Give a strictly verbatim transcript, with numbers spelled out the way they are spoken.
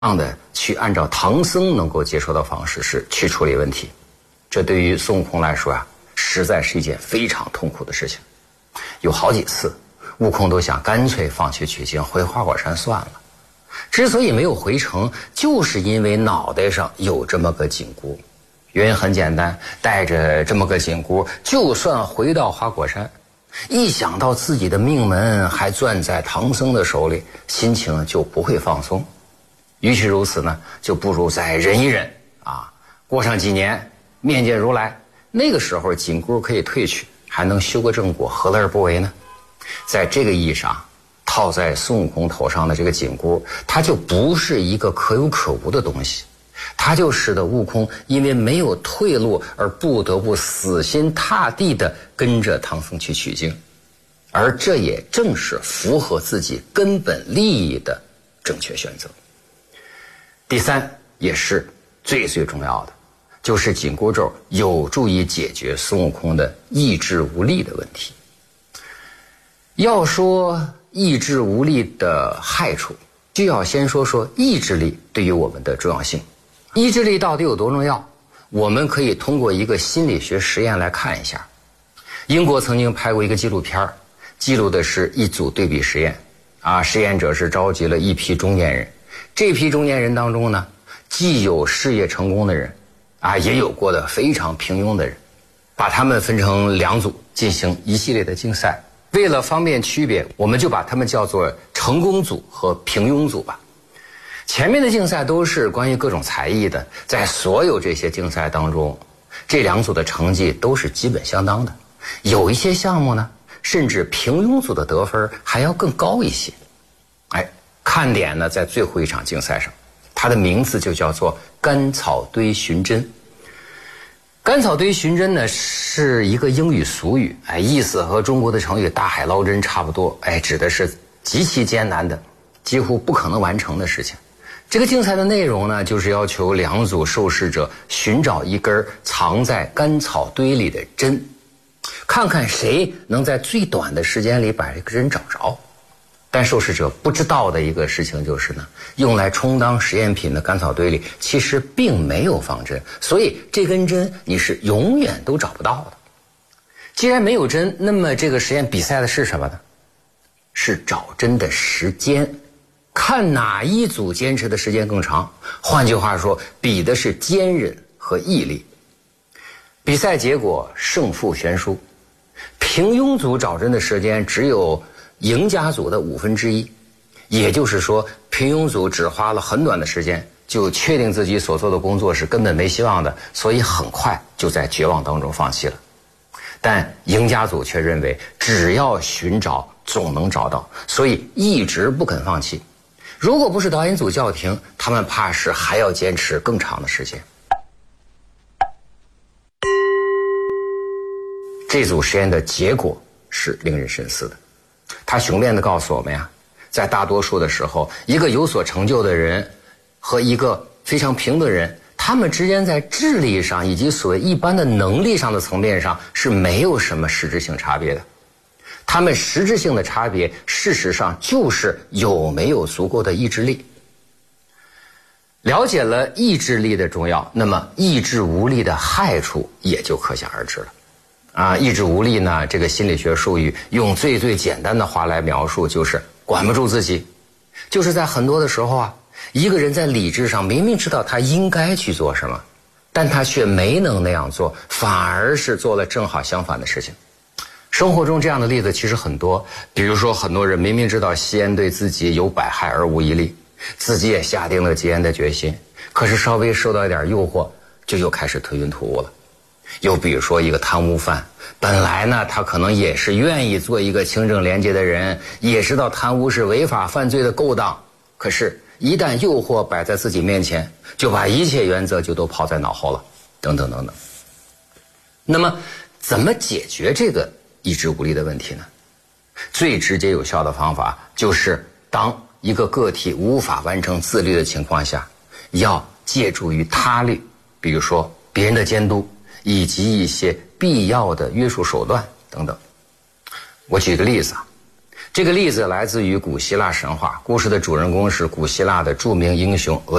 样的去按照唐僧能够接受的方式是去处理问题。这对于孙悟空来说啊，实在是一件非常痛苦的事情。有好几次，悟空都想干脆放弃取经，回花果山算了。之所以没有回城，就是因为脑袋上有这么个紧箍。原因很简单，带着这么个紧箍，就算回到花果山，一想到自己的命门还攥在唐僧的手里，心情就不会放松。与其如此呢，就不如再忍一忍啊，过上几年面见如来，那个时候紧箍可以退去，还能修个正果，何乐而不为呢？在这个意义上，套在孙悟空头上的这个紧箍，它就不是一个可有可无的东西，它就使得悟空因为没有退路而不得不死心塌地地跟着唐僧去取经，而这也正是符合自己根本利益的正确选择。第三，也是最最重要的，就是紧箍咒有助于解决孙悟空的意志无力的问题。要说意志无力的害处，就要先说说意志力对于我们的重要性。意志力到底有多重要？我们可以通过一个心理学实验来看一下。英国曾经拍过一个纪录片，记录的是一组对比实验啊，实验者是召集了一批中年人，这批中年人当中呢，既有事业成功的人啊，也有过得非常平庸的人，把他们分成两组进行一系列的竞赛。为了方便区别，我们就把他们叫做成功组和平庸组吧。前面的竞赛都是关于各种才艺的，在所有这些竞赛当中，这两组的成绩都是基本相当的，有一些项目呢，甚至平庸组的得分还要更高一些。哎，看点呢在最后一场竞赛上，它的名字就叫做干草堆寻针。干草堆寻针呢是一个英语俗语，哎，意思和中国的成语大海捞针差不多，哎，指的是极其艰难的，几乎不可能完成的事情。这个竞赛的内容呢，就是要求两组受试者寻找一根藏在干草堆里的针，看看谁能在最短的时间里把这个针找着。但受试者不知道的一个事情就是呢，用来充当实验品的干草堆里其实并没有放针，所以这根针你是永远都找不到的。既然没有针，那么这个实验比赛的是什么呢？是找针的时间，看哪一组坚持的时间更长。换句话说，比的是坚韧和毅力。比赛结果胜负悬殊，平庸组找针的时间只有赢家组的五分之一，也就是说，平庸组只花了很短的时间就确定自己所做的工作是根本没希望的，所以很快就在绝望当中放弃了。但赢家组却认为，只要寻找总能找到，所以一直不肯放弃。如果不是导演组叫停，他们怕是还要坚持更长的时间。这组实验的结果是令人深思的。他雄辩地告诉我们呀，在大多数的时候，一个有所成就的人和一个非常平的人，他们之间在智力上以及所谓一般的能力上的层面上是没有什么实质性差别的。他们实质性的差别，事实上就是有没有足够的意志力。了解了意志力的重要，那么意志无力的害处也就可想而知了。啊，意志无力呢，这个心理学术语用最最简单的话来描述，就是管不住自己。就是在很多的时候啊，一个人在理智上明明知道他应该去做什么，但他却没能那样做，反而是做了正好相反的事情。生活中这样的例子其实很多，比如说很多人明明知道吸烟对自己有百害而无一利，自己也下定了戒烟的决心，可是稍微受到一点诱惑，就又开始吞云吐雾了。又比如说一个贪污犯，本来呢他可能也是愿意做一个清正廉洁的人，也知道贪污是违法犯罪的勾当，可是一旦诱惑摆在自己面前，就把一切原则就都抛在脑后了，等等等等。那么怎么解决这个意志无力的问题呢？最直接有效的方法就是当一个个体无法完成自律的情况下，要借助于他律，比如说别人的监督以及一些必要的约束手段等等。我举个例子啊， 这个例子来自于古希腊神话，故事的主人公是古希腊的著名英雄俄